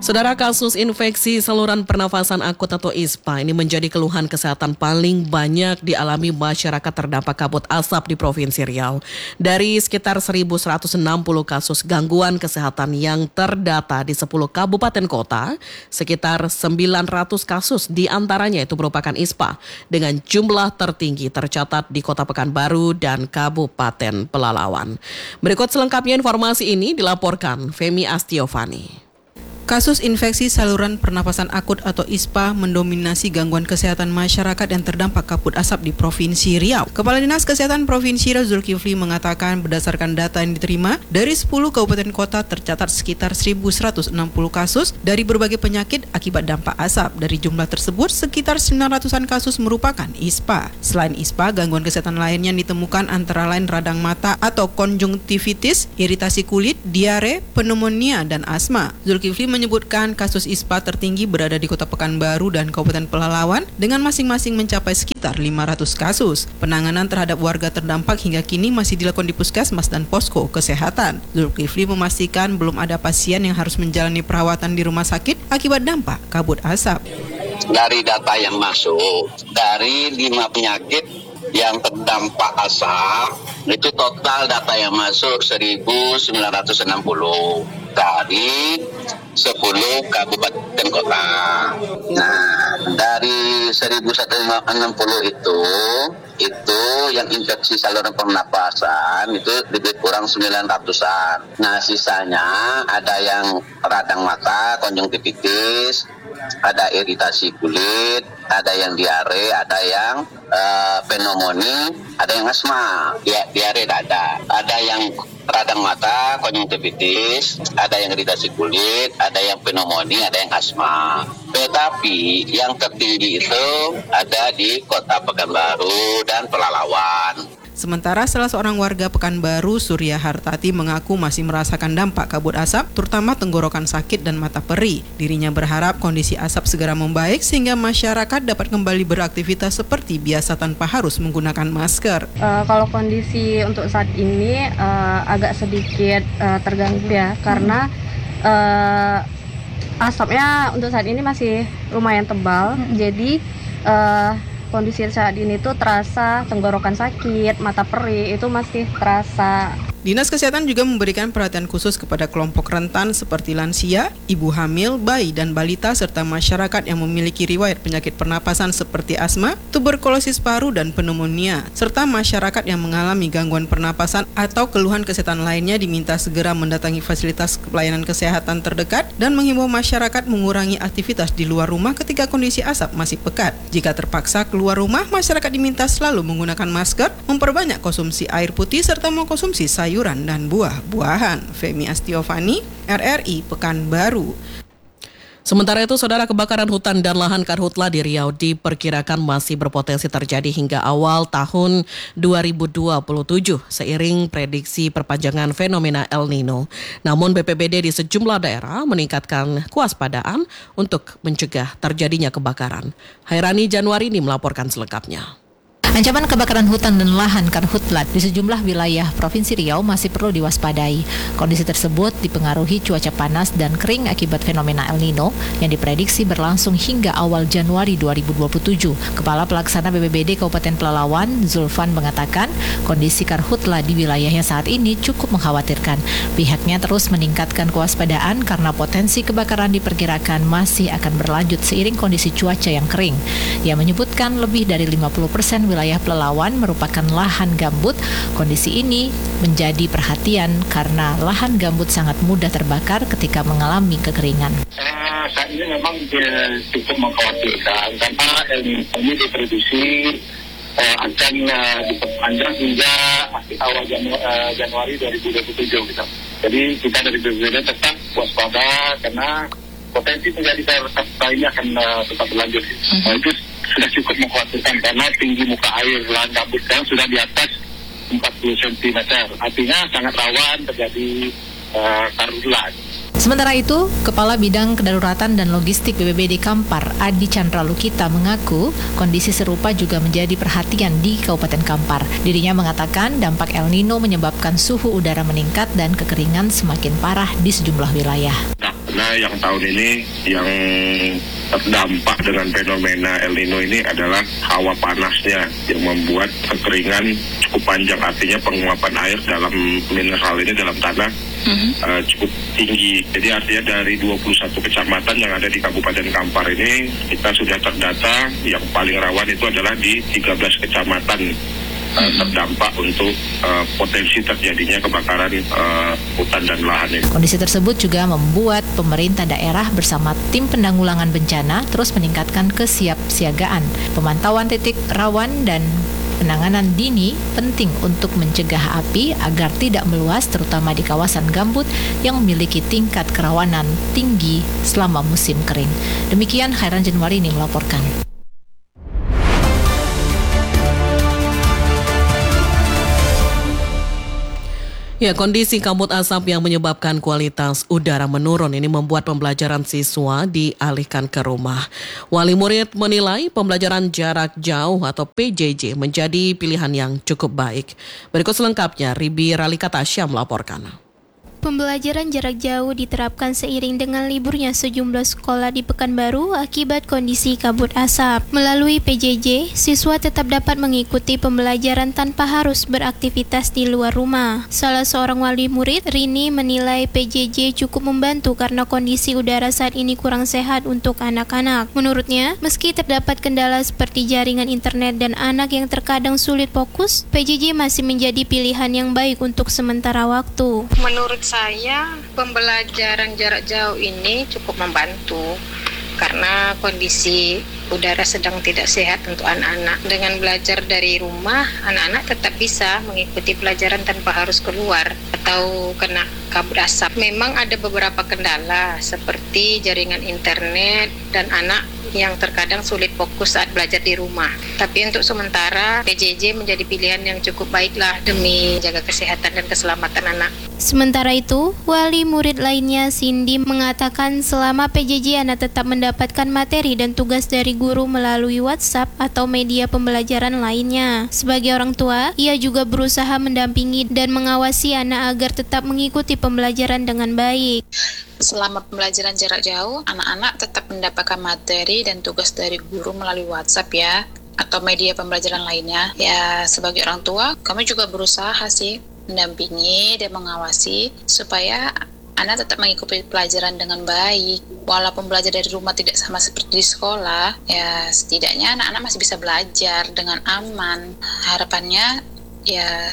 Saudara, kasus infeksi saluran pernafasan akut atau ISPA ini menjadi keluhan kesehatan paling banyak dialami masyarakat terdampak kabut asap di Provinsi Riau. Dari sekitar 1.160 kasus gangguan kesehatan yang terdata di 10 kabupaten kota, sekitar 900 kasus diantaranya itu merupakan ISPA dengan jumlah tertinggi tercatat di Kota Pekanbaru dan Kabupaten Pelalawan. Berikut selengkapnya informasi ini dilaporkan Femi Astiovani. Kasus infeksi saluran pernapasan akut atau ISPA mendominasi gangguan kesehatan masyarakat yang terdampak kabut asap di Provinsi Riau. Kepala Dinas Kesehatan Provinsi Riau Zulkifli mengatakan berdasarkan data yang diterima, dari 10 kabupaten kota tercatat sekitar 1.160 kasus dari berbagai penyakit akibat dampak asap. Dari jumlah tersebut, sekitar 900-an kasus merupakan ISPA. Selain ISPA, gangguan kesehatan lainnya ditemukan antara lain radang mata atau konjungtivitis, iritasi kulit, diare, pneumonia, dan asma. Zulkifli menyebutkan kasus ISPA tertinggi berada di Kota Pekanbaru dan Kabupaten Pelalawan dengan masing-masing mencapai sekitar 500 kasus. Penanganan terhadap warga terdampak hingga kini masih dilakukan di puskesmas dan posko kesehatan. Zulkifli memastikan belum ada pasien yang harus menjalani perawatan di rumah sakit akibat dampak kabut asap. Dari data yang masuk, dari 5 penyakit yang terdampak asap, itu total data yang masuk 1.960 dari 10 kabupaten kota. Nah, dari 1.160 itu yang infeksi saluran pernapasan itu lebih kurang 900-an. Nah, sisanya ada yang radang mata, konjungtivitis, ada iritasi kulit, ada yang diare, ada yang pneumonia, ada yang asma. Diare ada yang radang mata, konjungtivitis, ada yang iritasi kulit, ada yang pneumonia, ada yang asma. Tetapi yang tertinggi itu ada di Kota Pekanbaru dan Pelalawan. Sementara salah seorang warga Pekanbaru, Surya Hartati, mengaku masih merasakan dampak kabut asap, terutama tenggorokan sakit dan mata perih. Dirinya berharap kondisi asap segera membaik sehingga masyarakat dapat kembali beraktivitas seperti biasa tanpa harus menggunakan masker. Kalau kondisi untuk saat ini agak sedikit terganggu ya, karena asapnya untuk saat ini masih lumayan tebal, jadi kondisi saat ini tuh terasa tenggorokan sakit, mata perih itu masih terasa. Dinas Kesehatan juga memberikan perhatian khusus kepada kelompok rentan seperti lansia, ibu hamil, bayi dan balita serta masyarakat yang memiliki riwayat penyakit pernapasan seperti asma, tuberkulosis paru dan pneumonia, serta masyarakat yang mengalami gangguan pernapasan atau keluhan kesehatan lainnya diminta segera mendatangi fasilitas pelayanan kesehatan terdekat dan menghimbau masyarakat mengurangi aktivitas di luar rumah ketika kondisi asap masih pekat. Jika terpaksa keluar rumah, masyarakat diminta selalu menggunakan masker, memperbanyak konsumsi air putih serta mengkonsumsi sayuran dan buah-buahan. Femi Astiovani, RRI Pekanbaru. Sementara itu, saudara, kebakaran hutan dan lahan karhutla di Riau diperkirakan masih berpotensi terjadi hingga awal tahun 2027 seiring prediksi perpanjangan fenomena El Nino. Namun BPBD di sejumlah daerah meningkatkan kewaspadaan untuk mencegah terjadinya kebakaran. Hairani Januari ini melaporkan selengkapnya. Ancaman kebakaran hutan dan lahan karhutla di sejumlah wilayah Provinsi Riau masih perlu diwaspadai. Kondisi tersebut dipengaruhi cuaca panas dan kering akibat fenomena El Nino yang diprediksi berlangsung hingga awal Januari 2027. Kepala Pelaksana BPBD Kabupaten Pelalawan, Zulfan, mengatakan kondisi karhutla di wilayahnya saat ini cukup mengkhawatirkan. Pihaknya terus meningkatkan kewaspadaan karena potensi kebakaran diperkirakan masih akan berlanjut seiring kondisi cuaca yang kering. Ia menyebutkan lebih dari 50% wilayah Pelalawan merupakan lahan gambut. Kondisi ini menjadi perhatian karena lahan gambut sangat mudah terbakar ketika mengalami kekeringan. Saat ini memang cukup mengkhawatirkan karena El Nino ini diprediksi akan diperpanjang hingga awal Januari 2027 gitu. Jadi kita dari BPBD tetap waspada karena potensi terjadi karhutla ini akan tetap berlanjut. Itu sudah cukup mengkhawatirkan karena tinggi muka air lahan gambut sekarang sudah di atas 40 cm. Artinya sangat rawan terjadi karhutla. Sementara itu, Kepala Bidang Kedaruratan dan Logistik BPBD Kampar, Adi Chandra Lukita, mengaku kondisi serupa juga menjadi perhatian di Kabupaten Kampar. Dirinya mengatakan dampak El Nino menyebabkan suhu udara meningkat dan kekeringan semakin parah di sejumlah wilayah. Karena yang tahun ini yang terdampak dengan fenomena El Nino ini adalah hawa panasnya yang membuat kekeringan cukup panjang, artinya penguapan air dalam mineral ini dalam tanah cukup tinggi. Jadi artinya dari 21 kecamatan yang ada di Kabupaten Kampar ini kita sudah terdata yang paling rawan itu adalah di 13 kecamatan terdampak untuk potensi terjadinya kebakaran hutan dan lahan ini. Kondisi tersebut juga membuat pemerintah daerah bersama tim penanggulangan bencana terus meningkatkan kesiapsiagaan. Pemantauan titik rawan dan penanganan dini penting untuk mencegah api agar tidak meluas, terutama di kawasan gambut yang memiliki tingkat kerawanan tinggi selama musim kering. Demikian Khairan Januari ini melaporkan. Ya, kondisi kabut asap yang menyebabkan kualitas udara menurun ini membuat pembelajaran siswa dialihkan ke rumah. Wali murid menilai pembelajaran jarak jauh atau PJJ menjadi pilihan yang cukup baik. Berikut selengkapnya, Ribi Ralika Tasya melaporkan. Pembelajaran jarak jauh diterapkan seiring dengan liburnya sejumlah sekolah di Pekanbaru akibat kondisi kabut asap. Melalui PJJ, siswa tetap dapat mengikuti pembelajaran tanpa harus beraktivitas di luar rumah. Salah seorang wali murid, Rini, menilai PJJ cukup membantu karena kondisi udara saat ini kurang sehat untuk anak-anak. Menurutnya, meski terdapat kendala seperti jaringan internet dan anak yang terkadang sulit fokus, PJJ masih menjadi pilihan yang baik untuk sementara waktu. Menurut saya, pembelajaran jarak jauh ini cukup membantu karena kondisi udara sedang tidak sehat untuk anak-anak. Dengan belajar dari rumah, anak-anak tetap bisa mengikuti pelajaran tanpa harus keluar atau kena kabut asap. Memang ada beberapa kendala seperti jaringan internet dan anak yang terkadang sulit fokus saat belajar di rumah. Tapi untuk sementara, PJJ menjadi pilihan yang cukup baiklah demi jaga kesehatan dan keselamatan anak. Sementara itu, wali murid lainnya, Cindy, mengatakan selama PJJ anak tetap mendapatkan materi dan tugas dari guru melalui WhatsApp atau media pembelajaran lainnya. Sebagai orang tua, ia juga berusaha mendampingi dan mengawasi anak agar tetap mengikuti pembelajaran dengan baik. Selama pembelajaran jarak jauh, anak-anak tetap mendapatkan materi dan tugas dari guru melalui WhatsApp ya, atau media pembelajaran lainnya. Ya, sebagai orang tua, kami juga berusaha sih mendampingi dan mengawasi supaya anak tetap mengikuti pelajaran dengan baik. Walaupun belajar dari rumah tidak sama seperti di sekolah, ya setidaknya anak-anak masih bisa belajar dengan aman. Harapannya ya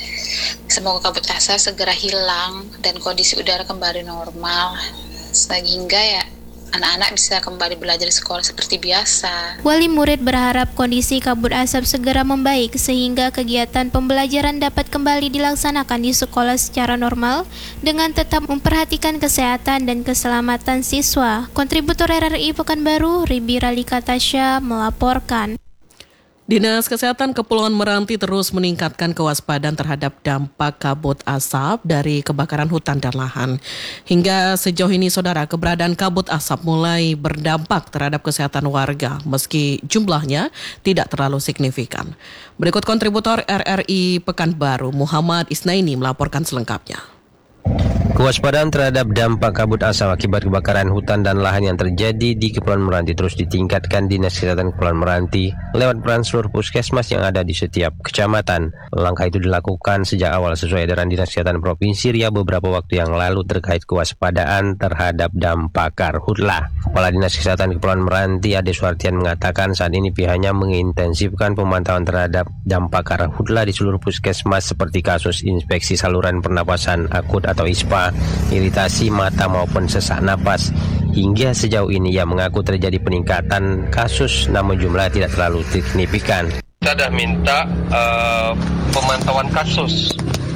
semoga kabut asap segera hilang dan kondisi udara kembali normal sehingga ya anak-anak bisa kembali belajar di sekolah seperti biasa. Wali murid berharap kondisi kabut asap segera membaik sehingga kegiatan pembelajaran dapat kembali dilaksanakan di sekolah secara normal dengan tetap memperhatikan kesehatan dan keselamatan siswa. Kontributor RRI Pekanbaru, Ribi Ralika Tasya melaporkan. Dinas Kesehatan Kepulauan Meranti terus meningkatkan kewaspadaan terhadap dampak kabut asap dari kebakaran hutan dan lahan. Hingga sejauh ini, saudara, keberadaan kabut asap mulai berdampak terhadap kesehatan warga meski jumlahnya tidak terlalu signifikan. Berikut kontributor RRI Pekanbaru, Muhammad Isnaini melaporkan selengkapnya. Kewaspadaan terhadap dampak kabut asap akibat kebakaran hutan dan lahan yang terjadi di Kepulauan Meranti terus ditingkatkan Dinas Kesehatan Kepulauan Meranti lewat peran seluruh puskesmas yang ada di setiap kecamatan. Langkah itu dilakukan sejak awal sesuai edaran Dinas Kesehatan Provinsi Riau beberapa waktu yang lalu terkait kewaspadaan terhadap dampak karhutlah. Kepala Dinas Kesehatan Kepulauan Meranti Ade Suartian mengatakan saat ini pihaknya mengintensifkan pemantauan terhadap dampak karhutlah di seluruh puskesmas seperti kasus inspeksi saluran pernapasan akut atau ISPA, iritasi mata maupun sesak napas. Hingga sejauh ini ia mengaku terjadi peningkatan kasus namun jumlahnya tidak terlalu signifikan. Kita sudah minta pemantauan kasus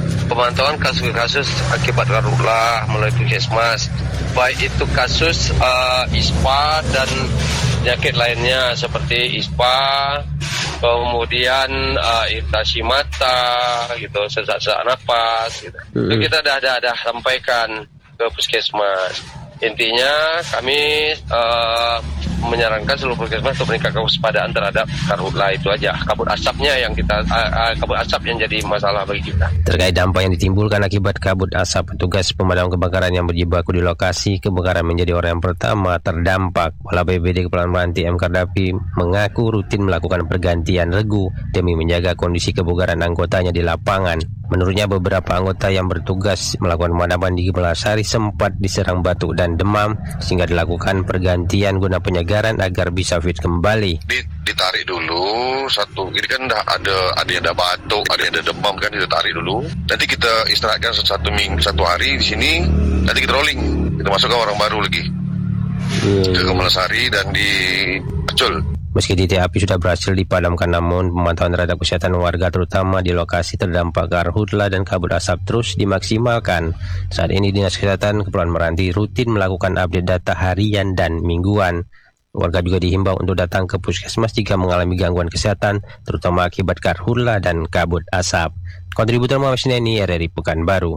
akibat karhutlah melalui puskesmas, baik itu kasus ISPA dan penyakit lainnya seperti ISPA, kemudian iritasi mata, gitu, sesak napas, gitu. Itu kita dah sampaikan ke puskesmas. Intinya kami menyarankan seluruh puskesmas untuk meningkatkan kewaspadaan terhadap karhutla itu aja. Kabut asapnya yang kabut asap yang jadi masalah bagi kita. Terkait dampak yang ditimbulkan akibat kabut asap, petugas pemadam kebakaran yang berjibaku di lokasi kebakaran menjadi orang yang pertama terdampak. Kepala BPBD Kepulauan Meranti M. Kardapi mengaku rutin melakukan pergantian regu demi menjaga kondisi kebugaran anggotanya di lapangan. Menurutnya beberapa anggota yang bertugas melakukan pemadaman di Gemelasari sempat diserang batuk dan demam sehingga dilakukan pergantian guna penyegaran agar bisa fit kembali. Ditarik dulu satu, ini kan ada yang ada batuk, ada yang ada demam kan, kita tarik dulu. Nanti kita istirahatkan satu hari di sini, nanti kita rolling, kita masukkan orang baru lagi ke Gemelasari dan di Pacul. Meski titik api sudah berhasil dipadamkan, namun pemantauan terhadap kesehatan warga terutama di lokasi terdampak karhutla dan kabut asap terus dimaksimalkan. Saat ini Dinas Kesehatan Kepulauan Meranti rutin melakukan update data harian dan mingguan. Warga juga dihimbau untuk datang ke puskesmas jika mengalami gangguan kesehatan, terutama akibat karhutla dan kabut asap. Kontributor Muhammad Sineni, RRI Pekanbaru.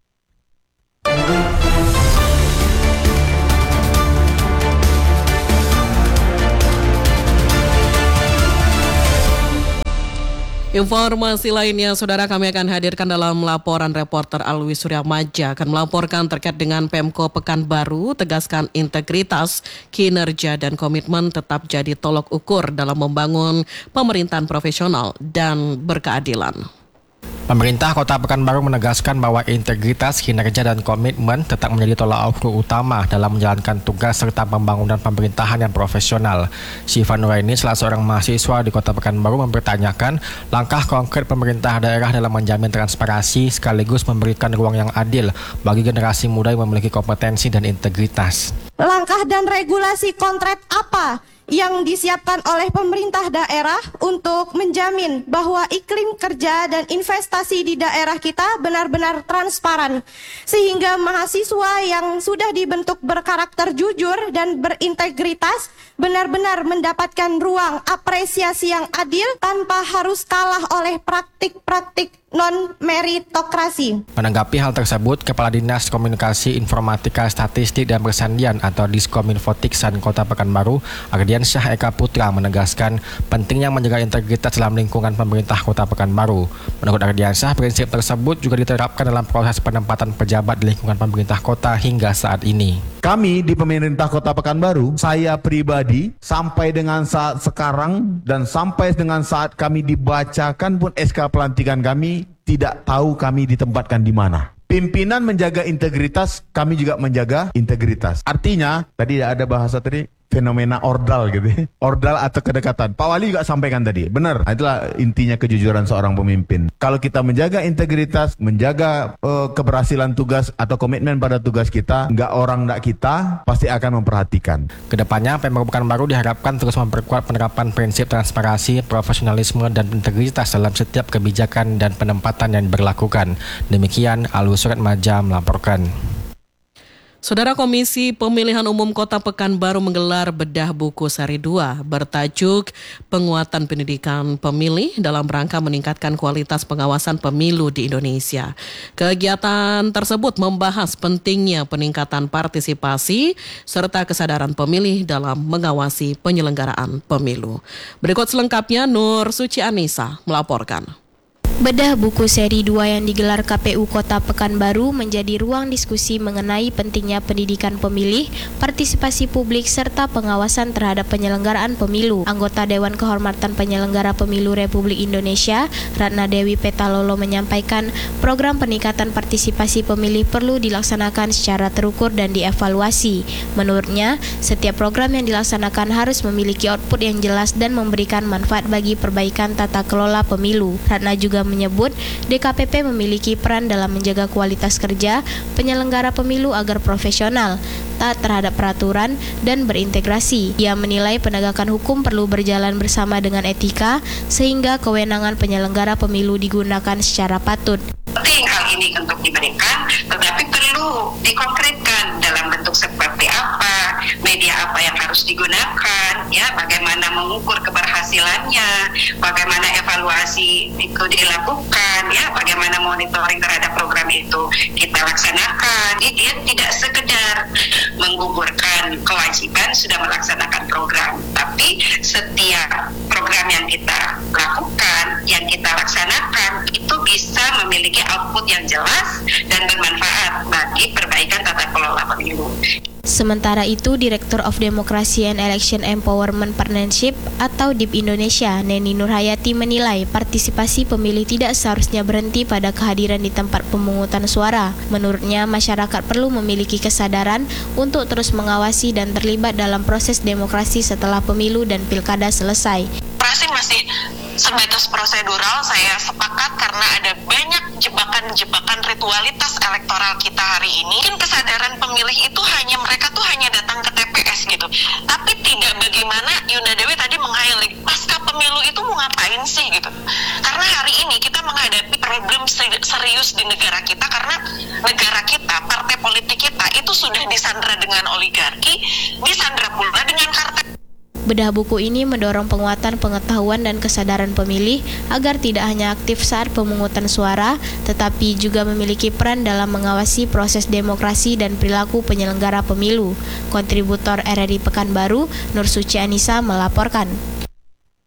Informasi lainnya, saudara, kami akan hadirkan dalam laporan reporter Alwi Suryamaja akan melaporkan terkait dengan Pemko Pekanbaru, tegaskan integritas, kinerja dan komitmen tetap jadi tolok ukur dalam membangun pemerintahan profesional dan berkeadilan. Pemerintah Kota Pekanbaru menegaskan bahwa integritas, kinerja, dan komitmen tetap menjadi tolak ukur utama dalam menjalankan tugas serta pembangunan pemerintahan yang profesional. Syifa Nuraini, salah seorang mahasiswa di Kota Pekanbaru, mempertanyakan langkah konkret pemerintah daerah dalam menjamin transparansi sekaligus memberikan ruang yang adil bagi generasi muda yang memiliki kompetensi dan integritas. Langkah dan regulasi konkret apa yang disiapkan oleh pemerintah daerah untuk menjamin bahwa iklim kerja dan investasi di daerah kita benar-benar transparan, sehingga mahasiswa yang sudah dibentuk berkarakter jujur dan berintegritas benar-benar mendapatkan ruang apresiasi yang adil tanpa harus kalah oleh praktik-praktik non-meritokrasi. Menanggapi hal tersebut, Kepala Dinas Komunikasi Informatika Statistik dan Persandian atau Diskominfotiksan Kota Pekanbaru, Ardiansyah Eka Putra, menegaskan pentingnya menjaga integritas dalam lingkungan pemerintah Kota Pekanbaru. Menurut Ardiansyah, prinsip tersebut juga diterapkan dalam proses penempatan pejabat di lingkungan pemerintah kota hingga saat ini. Kami di pemerintah Kota Pekanbaru, saya pribadi sampai dengan saat sekarang dan sampai dengan saat kami dibacakan pun SK pelantikan kami, tidak tahu kami ditempatkan di mana. Pimpinan menjaga integritas, kami juga menjaga integritas. Artinya, tadi ada bahasa tadi, fenomena ordal gitu. Ordal atau kedekatan. Pak Wali juga sampaikan tadi. Benar. Itulah intinya kejujuran seorang pemimpin. Kalau kita menjaga integritas, menjaga keberhasilan tugas atau komitmen pada tugas kita, nggak orang nggak kita, pasti akan memperhatikan. Kedepannya, Pemprov Pekanbaru diharapkan terus memperkuat penerapan prinsip transparansi, profesionalisme, dan integritas dalam setiap kebijakan dan penempatan yang diberlakukan. Demikian, Alwi Suryamaja melaporkan. Saudara, Komisi Pemilihan Umum Kota Pekanbaru menggelar bedah buku seri 2 bertajuk Penguatan Pendidikan Pemilih dalam rangka meningkatkan kualitas pengawasan pemilu di Indonesia. Kegiatan tersebut membahas pentingnya peningkatan partisipasi serta kesadaran pemilih dalam mengawasi penyelenggaraan pemilu. Berikut selengkapnya, Nur Suci Anissa melaporkan. Bedah buku seri 2 yang digelar KPU Kota Pekanbaru menjadi ruang diskusi mengenai pentingnya pendidikan pemilih, partisipasi publik, serta pengawasan terhadap penyelenggaraan pemilu. Anggota Dewan Kehormatan Penyelenggara Pemilu Republik Indonesia, Ratna Dewi Petalolo, menyampaikan program peningkatan partisipasi pemilih perlu dilaksanakan secara terukur dan dievaluasi. Menurutnya, setiap program yang dilaksanakan harus memiliki output yang jelas dan memberikan manfaat bagi perbaikan tata kelola pemilu. Ratna juga menyebut DKPP memiliki peran dalam menjaga kualitas kerja penyelenggara pemilu agar profesional, taat terhadap peraturan, dan berintegrasi. Ia menilai penegakan hukum perlu berjalan bersama dengan etika sehingga kewenangan penyelenggara pemilu digunakan secara patut. Penting hal ini untuk diberikan, tetapi perlu dikonkretkan dalam bentuk seperti apa, media apa yang harus digunakan, ya, bagaimana mengukur keberhasilannya, bagaimana evaluasi itu dilakukan, ya, bagaimana monitoring terhadap program itu kita laksanakan. Jadi dia tidak sekedar menggugurkan dan kewajiban sudah melaksanakan program. Tapi setiap program yang kita lakukan, yang kita laksanakan, itu bisa memiliki output yang jelas dan bermanfaat bagi perbaikan tata kelola pemilu. Sementara itu, Direktur of Democracy and Election Empowerment Partnership atau DIP Indonesia, Neni Nurhayati menilai partisipasi pemilih tidak seharusnya berhenti pada kehadiran di tempat pemungutan suara. Menurutnya, masyarakat perlu memiliki kesadaran untuk terus mengawasi dan terlibat dalam proses demokrasi setelah pemilu dan pilkada selesai. Masih sebatas prosedural, saya sepakat karena ada banyak jebakan-jebakan ritualitas elektoral kita hari ini. Mungkin kesadaran pemilih itu mereka tuh hanya datang ke TPS gitu. Tapi tidak bagaimana Yunda Dewi tadi meng-highlight pasca pemilu itu mau ngapain sih gitu. Karena hari ini kita menghadapi problem serius di negara kita karena negara kita, partai politik kita itu sudah disandra dengan oligarki, disandra pula dengan kartel. Bedah buku ini mendorong penguatan pengetahuan dan kesadaran pemilih agar tidak hanya aktif saat pemungutan suara, tetapi juga memiliki peran dalam mengawasi proses demokrasi dan perilaku penyelenggara pemilu. Kontributor RRI Pekanbaru, Nur Suci Anissa melaporkan.